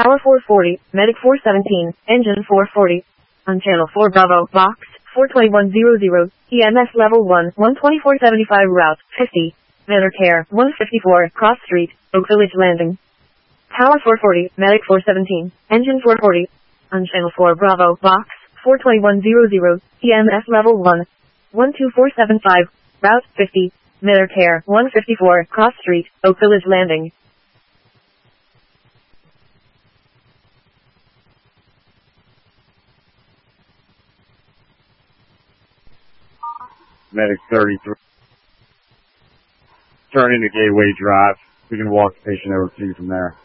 Tower 440, Medic 417, Engine 440. On Channel 4 Bravo, Box 42100, EMS Level 1, 12475 Route 50. Medicare 154, Cross Street, Oak Village Landing. Tower 440, Medic 417, Engine 440. On Channel 4 Bravo, Box 42100, EMS Level 1, 12475, Route 50. Medicare 154, Cross Street, Oak Village Landing. Medic 33. Turn into Gateway Drive. We can walk the patient over to you from there.